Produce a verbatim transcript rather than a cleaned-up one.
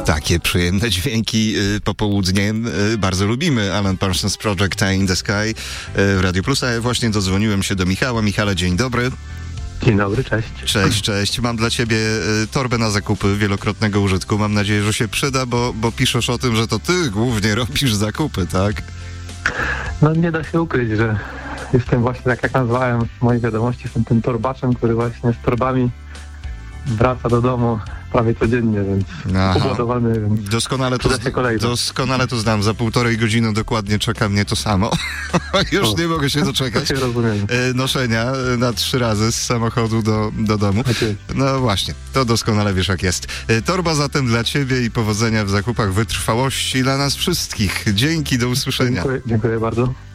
Takie przyjemne dźwięki y, popołudniem y, bardzo lubimy. Alan Parsons Project in the Sky y, w Radio Plus. A ja właśnie dodzwoniłem się do Michała. Michale, dzień dobry. Dzień dobry, cześć. Cześć, cześć. Mam dla ciebie y, torbę na zakupy wielokrotnego użytku. Mam nadzieję, że się przyda, bo, bo piszesz o tym, że to ty głównie robisz zakupy, tak? No nie da się ukryć, że jestem właśnie, tak jak nazwałem w mojej wiadomości, jestem tym torbaczem, który właśnie z torbami wraca do domu prawie codziennie, więc ubudowany, więc doskonale to, z, doskonale to znam. Za półtorej godziny dokładnie czeka mnie to samo. Już o, nie mogę się doczekać. Się rozumiem. Noszenia na trzy razy z samochodu do, do domu. No właśnie, to doskonale wiesz jak jest. Torba zatem dla ciebie i powodzenia w zakupach, wytrwałości dla nas wszystkich. Dzięki, do usłyszenia. Dziękuję, dziękuję bardzo.